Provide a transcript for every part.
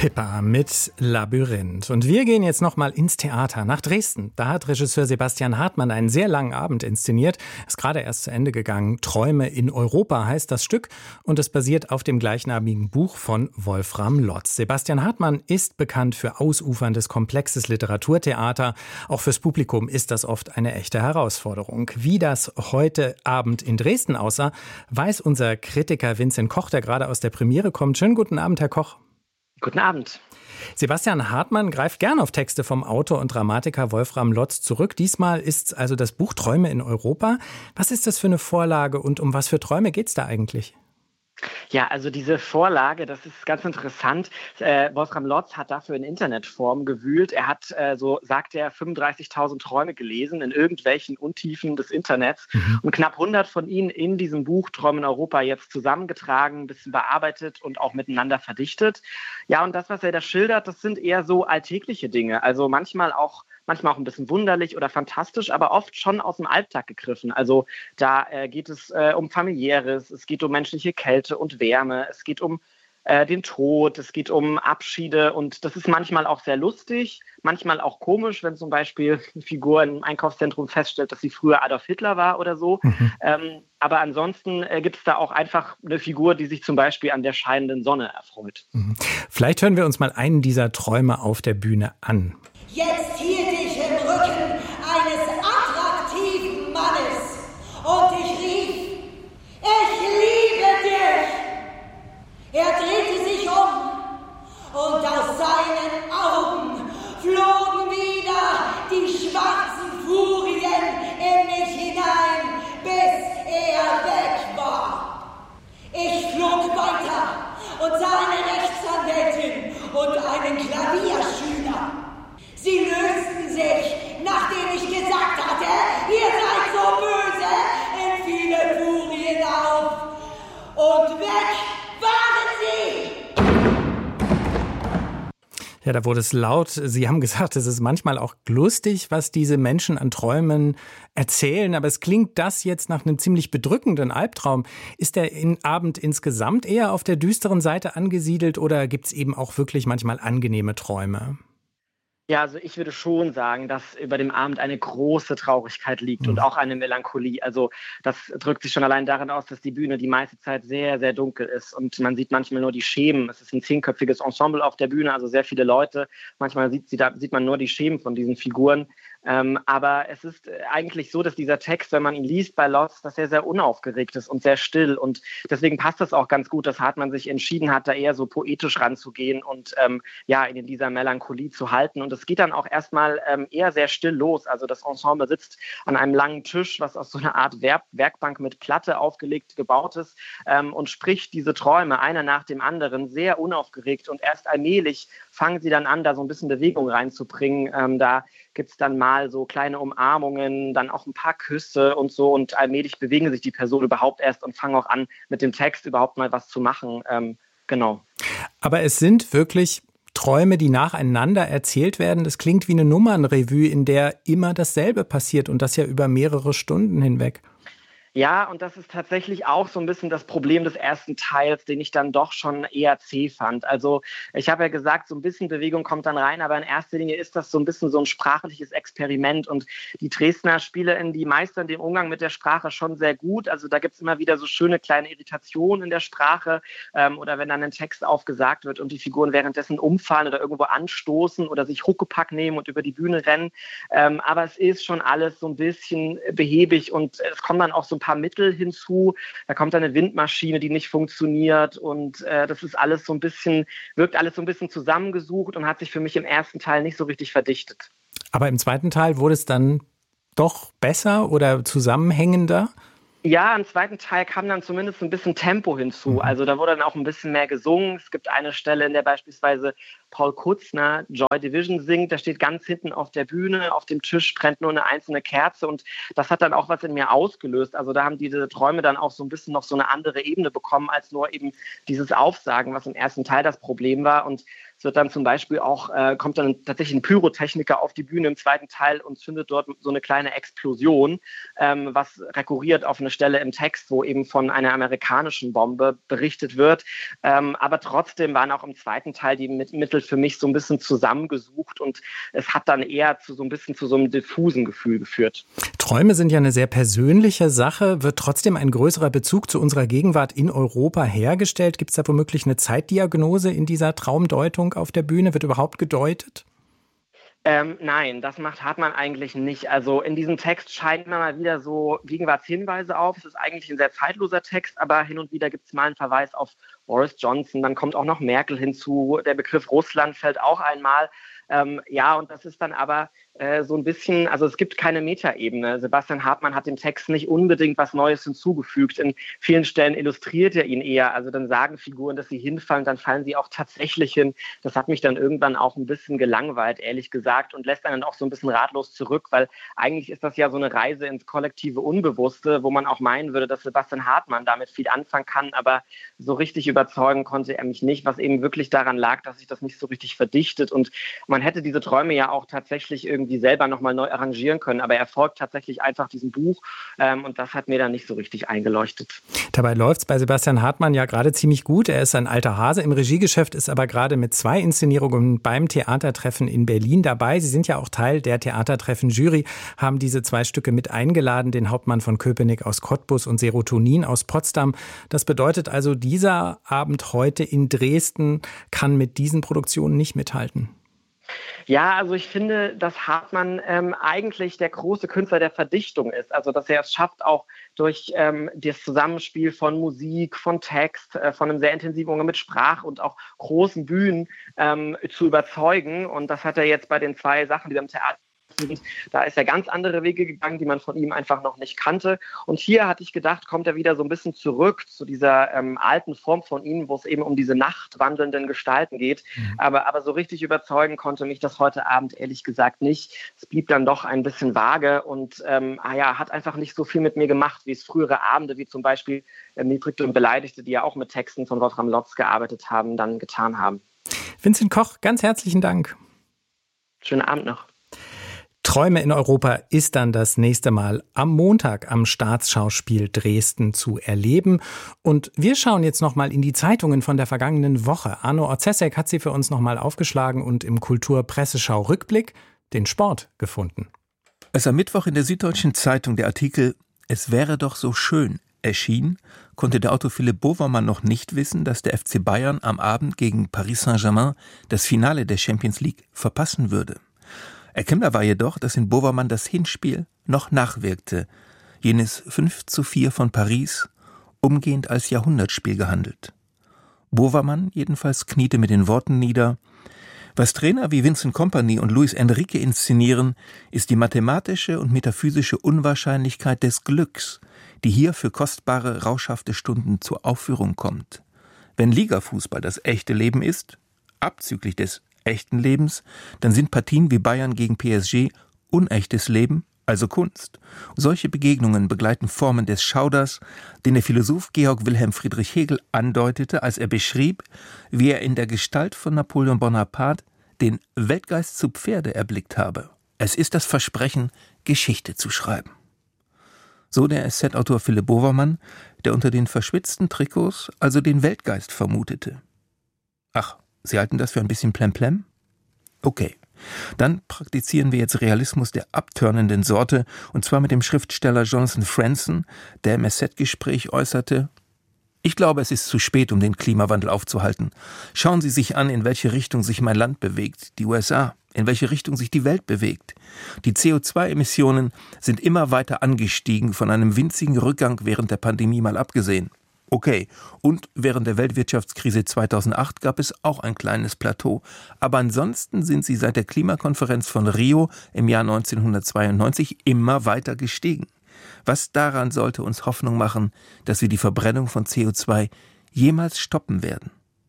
Pippa mit Labyrinth. Und wir gehen jetzt nochmal ins Theater, nach Dresden. Da hat Regisseur Sebastian Hartmann einen sehr langen Abend inszeniert. Ist gerade erst zu Ende gegangen. Träume in Europa heißt das Stück. Und es basiert auf dem gleichnamigen Buch von Wolfram Lotz. Sebastian Hartmann ist bekannt für ausuferndes, komplexes Literaturtheater. Auch fürs Publikum ist das oft eine echte Herausforderung. Wie das heute Abend in Dresden aussah, weiß unser Kritiker Vincent Koch, der gerade aus der Premiere kommt. Schönen guten Abend, Herr Koch. Guten Abend. Sebastian Hartmann greift gern auf Texte vom Autor und Dramatiker Wolfram Lotz zurück. Diesmal ist es also das Buch Träume in Europa. Was ist das für eine Vorlage und um was für Träume geht es da eigentlich? Ja, also diese Vorlage, das ist ganz interessant. Wolfram Lotz hat dafür in Internetform gewühlt. Er hat, so sagt er, 35.000 Träume gelesen in irgendwelchen Untiefen des Internets und knapp 100 von ihnen in diesem Buch Träume in Europa jetzt zusammengetragen, ein bisschen bearbeitet und auch miteinander verdichtet. Ja, und das, was er da schildert, das sind eher so alltägliche Dinge. Also manchmal auch ein bisschen wunderlich oder fantastisch, aber oft schon aus dem Alltag gegriffen. Also da geht es um Familiäres, es geht um menschliche Kälte und Wärme, es geht um den Tod, es geht um Abschiede und das ist manchmal auch sehr lustig, manchmal auch komisch, wenn zum Beispiel eine Figur im Einkaufszentrum feststellt, dass sie früher Adolf Hitler war oder so. Aber ansonsten gibt es da auch einfach eine Figur, die sich zum Beispiel an der scheinenden Sonne erfreut. Vielleicht hören wir uns mal einen dieser Träume auf der Bühne an. Jetzt hielt ich im Rücken eines attraktiven Mannes und ich rief, ich liebe dich! Er drehte sich um und aus seinen Augen flogen wieder die schwarzen Furien in mich hinein, bis er weg war. Ich flog weiter und sah eine Rechtsanwältin und einen Klavierschüler. Sie lösten sich, nachdem ich gesagt hatte, ihr seid so böse, in viele Furien auf. Und weg waren sie! Ja, da wurde es laut. Sie haben gesagt, es ist manchmal auch lustig, was diese Menschen an Träumen erzählen. Aber es klingt das jetzt nach einem ziemlich bedrückenden Albtraum. Ist der Abend insgesamt eher auf der düsteren Seite angesiedelt oder gibt es eben auch wirklich manchmal angenehme Träume? Ja, also ich würde schon sagen, dass über dem Abend eine große Traurigkeit liegt und auch eine Melancholie. Also das drückt sich schon allein darin aus, dass die Bühne die meiste Zeit sehr, sehr dunkel ist und man sieht manchmal nur die Schemen. Es ist ein 10-köpfiges Ensemble auf der Bühne, also sehr viele Leute. Manchmal sieht man nur die Schemen von diesen Figuren. Aber es ist eigentlich so, dass dieser Text, wenn man ihn liest bei Lotz, dass er sehr unaufgeregt ist und sehr still. Und deswegen passt es auch ganz gut, dass Hartmann sich entschieden hat, da eher so poetisch ranzugehen und ihn in dieser Melancholie zu halten. Und es geht dann auch erstmal eher sehr still los. Also das Ensemble sitzt an einem langen Tisch, was aus so einer Art Werkbank mit Platte aufgelegt gebaut ist und spricht diese Träume einer nach dem anderen sehr unaufgeregt. Und erst allmählich fangen sie dann an, da so ein bisschen Bewegung reinzubringen. Da gibt es dann mal so kleine Umarmungen, dann auch ein paar Küsse und so. Und allmählich bewegen sich die Personen überhaupt erst und fangen auch an, mit dem Text überhaupt mal was zu machen. Genau. Aber es sind wirklich Träume, die nacheinander erzählt werden. Das klingt wie eine Nummernrevue, in der immer dasselbe passiert und das ja über mehrere Stunden hinweg. Ja, und das ist tatsächlich auch so ein bisschen das Problem des ersten Teils, den ich dann doch schon eher zäh fand. Also ich habe ja gesagt, so ein bisschen Bewegung kommt dann rein, aber in erster Linie ist das so ein bisschen so ein sprachliches Experiment und die Dresdner SpielerInnen, die meistern den Umgang mit der Sprache schon sehr gut. Also da gibt es immer wieder so schöne kleine Irritationen in der Sprache oder wenn dann ein Text aufgesagt wird und die Figuren währenddessen umfallen oder irgendwo anstoßen oder sich Huckepack nehmen und über die Bühne rennen. Aber es ist schon alles so ein bisschen behäbig und es kommen dann auch so ein paar Mittel hinzu. Da kommt eine Windmaschine, die nicht funktioniert und das ist alles so ein bisschen, wirkt alles so ein bisschen zusammengesucht und hat sich für mich im ersten Teil nicht so richtig verdichtet. Aber im zweiten Teil wurde es dann doch besser oder zusammenhängender? Ja, im zweiten Teil kam dann zumindest ein bisschen Tempo hinzu. Also da wurde dann auch ein bisschen mehr gesungen. Es gibt eine Stelle, in der beispielsweise Paul Kutzner Joy Division singt. Der steht ganz hinten auf der Bühne. Auf dem Tisch brennt nur eine einzelne Kerze. Und das hat dann auch was in mir ausgelöst. Also da haben diese Träume dann auch so ein bisschen noch so eine andere Ebene bekommen, als nur eben dieses Aufsagen, was im ersten Teil das Problem war. Und Es wird dann zum Beispiel auch, kommt dann tatsächlich ein Pyrotechniker auf die Bühne im zweiten Teil und zündet dort so eine kleine Explosion, was rekurriert auf eine Stelle im Text, wo eben von einer amerikanischen Bombe berichtet wird. Aber trotzdem waren auch im zweiten Teil die Mittel für mich so ein bisschen zusammengesucht und es hat dann eher zu so einem diffusen Gefühl geführt. Träume sind ja eine sehr persönliche Sache. Wird trotzdem ein größerer Bezug zu unserer Gegenwart in Europa hergestellt? Gibt es da womöglich eine Zeitdiagnose in dieser Traumdeutung auf der Bühne? Wird überhaupt gedeutet? Nein, das macht Hartmann eigentlich nicht. Also in diesem Text scheinen mal wieder so Gegenwartshinweise auf. Es ist eigentlich ein sehr zeitloser Text, aber hin und wieder gibt es mal einen Verweis auf Boris Johnson. Dann kommt auch noch Merkel hinzu. Der Begriff Russland fällt auch einmal. Und das ist dann aber so ein bisschen, also es gibt keine Metaebene. Sebastian Hartmann hat dem Text nicht unbedingt was Neues hinzugefügt. In vielen Stellen illustriert er ihn eher. Also dann sagen Figuren, dass sie hinfallen, dann fallen sie auch tatsächlich hin. Das hat mich dann irgendwann auch ein bisschen gelangweilt, ehrlich gesagt, und lässt einen dann auch so ein bisschen ratlos zurück, weil eigentlich ist das ja so eine Reise ins kollektive Unbewusste, wo man auch meinen würde, dass Sebastian Hartmann damit viel anfangen kann, aber so richtig überzeugen konnte er mich nicht, was eben wirklich daran lag, dass sich das nicht so richtig verdichtet und man hätte diese Träume ja auch tatsächlich irgendwie selber nochmal neu arrangieren können, aber er folgt tatsächlich einfach diesem Buch und das hat mir dann nicht so richtig eingeleuchtet. Dabei läuft es bei Sebastian Hartmann ja gerade ziemlich gut. Er ist ein alter Hase im Regiegeschäft, ist aber gerade mit 2 Inszenierungen beim Theatertreffen in Berlin dabei. Sie sind ja auch Teil der Theatertreffen-Jury, haben diese 2 Stücke mit eingeladen, den Hauptmann von Köpenick aus Cottbus und Serotonin aus Potsdam. Das bedeutet also, dieser Abend heute in Dresden kann mit diesen Produktionen nicht mithalten. Ja, also ich finde, dass Hartmann eigentlich der große Künstler der Verdichtung ist. Also dass er es schafft, auch durch das Zusammenspiel von Musik, von Text, von einem sehr intensiven Umgang mit Sprache und auch großen Bühnen zu überzeugen. Und das hat er jetzt bei den 2 Sachen, die er im Theater sind. Da ist er ganz andere Wege gegangen, die man von ihm einfach noch nicht kannte. Und hier hatte ich gedacht, kommt er wieder so ein bisschen zurück zu dieser alten Form von ihm, wo es eben um diese nachtwandelnden Gestalten geht. Aber so richtig überzeugen konnte mich das heute Abend ehrlich gesagt nicht. Es blieb dann doch ein bisschen vage und hat einfach nicht so viel mit mir gemacht, wie es frühere Abende, wie zum Beispiel Niedrigte und Beleidigte, die ja auch mit Texten von Wolfram Lotz gearbeitet haben, dann getan haben. Vincent Koch, ganz herzlichen Dank. Schönen Abend noch. Träume in Europa ist dann das nächste Mal am Montag am Staatsschauspiel Dresden zu erleben. Und wir schauen jetzt nochmal in die Zeitungen von der vergangenen Woche. Arno Orzesek hat sie für uns nochmal aufgeschlagen und im Kulturpresseschau-Rückblick den Sport gefunden. Als am Mittwoch in der Süddeutschen Zeitung der Artikel »Es wäre doch so schön« erschien, konnte der Autor Philipp Bovermann noch nicht wissen, dass der FC Bayern am Abend gegen Paris Saint-Germain das Finale der Champions League verpassen würde. Erkennbar war jedoch, dass in Bovermann das Hinspiel noch nachwirkte, jenes 5:4 von Paris, umgehend als Jahrhundertspiel gehandelt. Bovermann jedenfalls kniete mit den Worten nieder: Was Trainer wie Vincent Kompany und Luis Enrique inszenieren, ist die mathematische und metaphysische Unwahrscheinlichkeit des Glücks, die hier für kostbare, rauschhafte Stunden zur Aufführung kommt. Wenn Ligafußball das echte Leben ist, abzüglich des echten Lebens, dann sind Partien wie Bayern gegen PSG unechtes Leben, also Kunst. Solche Begegnungen begleiten Formen des Schauders, den der Philosoph Georg Wilhelm Friedrich Hegel andeutete, als er beschrieb, wie er in der Gestalt von Napoleon Bonaparte den Weltgeist zu Pferde erblickt habe. Es ist das Versprechen, Geschichte zu schreiben. So der SZ-Autor Philipp Bovermann, der unter den verschwitzten Trikots also den Weltgeist vermutete. Ach, Sie halten das für ein bisschen Plemplem? Okay, dann praktizieren wir jetzt Realismus der abtörnenden Sorte, und zwar mit dem Schriftsteller Jonathan Franzen, der im SZ-Gespräch äußerte: Ich glaube, es ist zu spät, um den Klimawandel aufzuhalten. Schauen Sie sich an, in welche Richtung sich mein Land bewegt, die USA, in welche Richtung sich die Welt bewegt. Die CO2-Emissionen sind immer weiter angestiegen, von einem winzigen Rückgang während der Pandemie mal abgesehen. Okay, und während der Weltwirtschaftskrise 2008 gab es auch ein kleines Plateau. Aber ansonsten sind sie seit der Klimakonferenz von Rio im Jahr 1992 immer weiter gestiegen. Was daran sollte uns Hoffnung machen, dass wir die Verbrennung von CO2 jemals stoppen werden?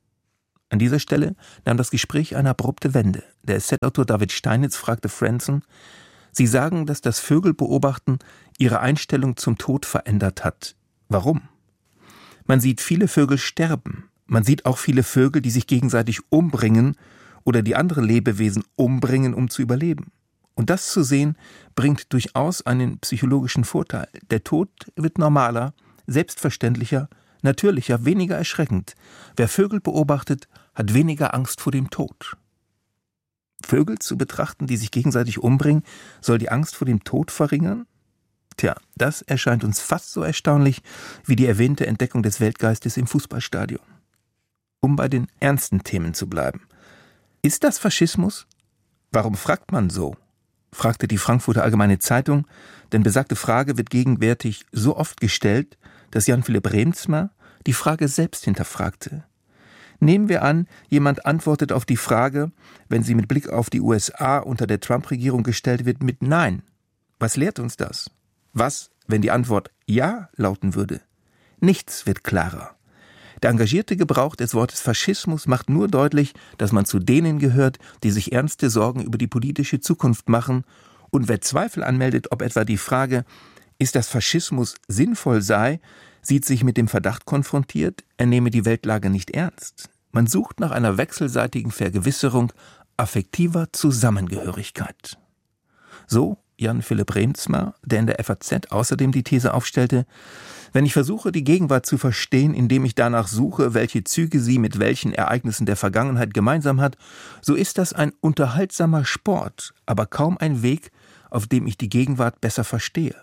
An dieser Stelle nahm das Gespräch eine abrupte Wende. Der SZ-Autor David Steinitz fragte Franzen: Sie sagen, dass das Vögelbeobachten ihre Einstellung zum Tod verändert hat. Warum? Man sieht viele Vögel sterben. Man sieht auch viele Vögel, die sich gegenseitig umbringen oder die andere Lebewesen umbringen, um zu überleben. Und das zu sehen, bringt durchaus einen psychologischen Vorteil. Der Tod wird normaler, selbstverständlicher, natürlicher, weniger erschreckend. Wer Vögel beobachtet, hat weniger Angst vor dem Tod. Vögel zu betrachten, die sich gegenseitig umbringen, soll die Angst vor dem Tod verringern? Tja, das erscheint uns fast so erstaunlich wie die erwähnte Entdeckung des Weltgeistes im Fußballstadion. Um bei den ernsten Themen zu bleiben. Ist das Faschismus? Warum fragt man so? Fragte die Frankfurter Allgemeine Zeitung, denn besagte Frage wird gegenwärtig so oft gestellt, dass Jan-Philipp Reemtsma die Frage selbst hinterfragte. Nehmen wir an, jemand antwortet auf die Frage, wenn sie mit Blick auf die USA unter der Trump-Regierung gestellt wird, mit Nein. Was lehrt uns das? Was, wenn die Antwort Ja lauten würde? Nichts wird klarer. Der engagierte Gebrauch des Wortes Faschismus macht nur deutlich, dass man zu denen gehört, die sich ernste Sorgen über die politische Zukunft machen, und wer Zweifel anmeldet, ob etwa die Frage, ist das Faschismus sinnvoll sei, sieht sich mit dem Verdacht konfrontiert, er nehme die Weltlage nicht ernst. Man sucht nach einer wechselseitigen Vergewisserung affektiver Zusammengehörigkeit. So Jan-Philipp Reemtsma, der in der FAZ außerdem die These aufstellte, wenn ich versuche, die Gegenwart zu verstehen, indem ich danach suche, welche Züge sie mit welchen Ereignissen der Vergangenheit gemeinsam hat, so ist das ein unterhaltsamer Sport, aber kaum ein Weg, auf dem ich die Gegenwart besser verstehe.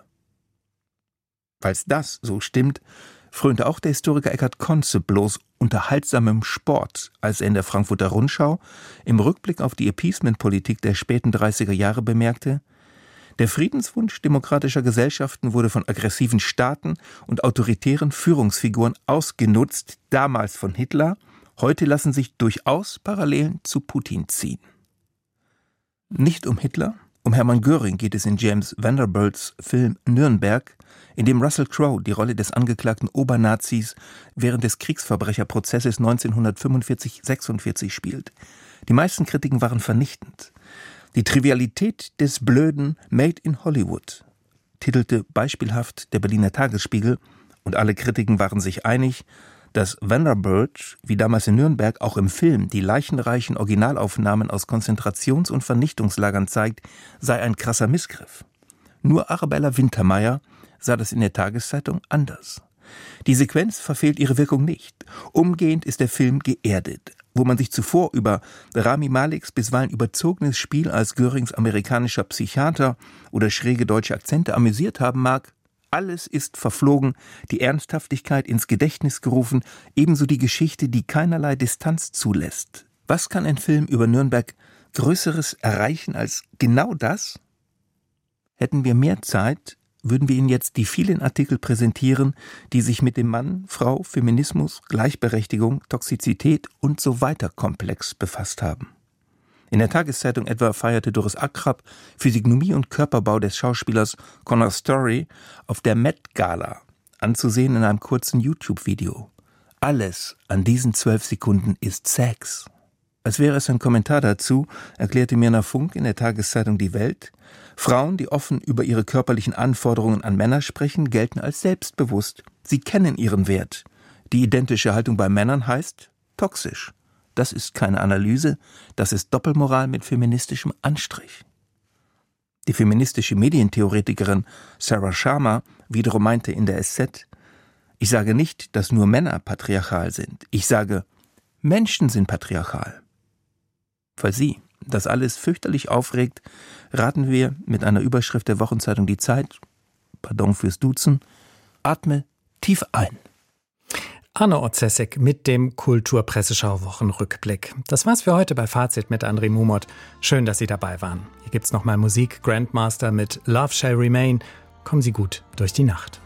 Falls das so stimmt, frönte auch der Historiker Eckhard Konze bloß unterhaltsamem Sport, als er in der Frankfurter Rundschau im Rückblick auf die Appeasement-Politik der späten 30er Jahre bemerkte, der Friedenswunsch demokratischer Gesellschaften wurde von aggressiven Staaten und autoritären Führungsfiguren ausgenutzt, damals von Hitler, heute lassen sich durchaus Parallelen zu Putin ziehen. Nicht um Hitler, um Hermann Göring geht es in James Vanderbilts Film Nürnberg, in dem Russell Crowe die Rolle des angeklagten Obernazis während des Kriegsverbrecherprozesses 1945-46 spielt. Die meisten Kritiken waren vernichtend. Die Trivialität des Blöden Made in Hollywood, titelte beispielhaft der Berliner Tagesspiegel, und alle Kritiken waren sich einig, dass Vanderbilt, wie damals in Nürnberg, auch im Film die leichenreichen Originalaufnahmen aus Konzentrations- und Vernichtungslagern zeigt, sei ein krasser Missgriff. Nur Arabella Wintermeyer sah das in der Tageszeitung anders. Die Sequenz verfehlt ihre Wirkung nicht. Umgehend ist der Film geerdet. Wo man sich zuvor über Rami Maleks bisweilen überzogenes Spiel als Görings amerikanischer Psychiater oder schräge deutsche Akzente amüsiert haben mag, alles ist verflogen, die Ernsthaftigkeit ins Gedächtnis gerufen, ebenso die Geschichte, die keinerlei Distanz zulässt. Was kann ein Film über Nürnberg Größeres erreichen als genau das? Hätten wir mehr Zeit, würden wir Ihnen jetzt die vielen Artikel präsentieren, die sich mit dem Mann, Frau, Feminismus, Gleichberechtigung, Toxizität und so weiter Komplex befasst haben. In der Tageszeitung etwa feierte Doris Akrab Physiognomie und Körperbau des Schauspielers Conor Story auf der Met Gala, anzusehen in einem kurzen YouTube-Video. Alles an diesen 12 Sekunden ist Sex. Als wäre es ein Kommentar dazu, erklärte Mirna Funk in der Tageszeitung Die Welt, Frauen, die offen über ihre körperlichen Anforderungen an Männer sprechen, gelten als selbstbewusst. Sie kennen ihren Wert. Die identische Haltung bei Männern heißt toxisch. Das ist keine Analyse, das ist Doppelmoral mit feministischem Anstrich. Die feministische Medientheoretikerin Sarah Sharma wiederum meinte in der SZ, ich sage nicht, dass nur Männer patriarchal sind. Ich sage, Menschen sind patriarchal. Falls Sie das alles fürchterlich aufregt, raten wir mit einer Überschrift der Wochenzeitung Die Zeit, pardon fürs Duzen, atme tief ein. Arne Otzesek mit dem Kulturpresseschau-Wochenrückblick. Das war's für heute bei Fazit mit André Mumot. Schön, dass Sie dabei waren. Hier gibt's nochmal Musik, Grandmaster mit Love Shall Remain. Kommen Sie gut durch die Nacht.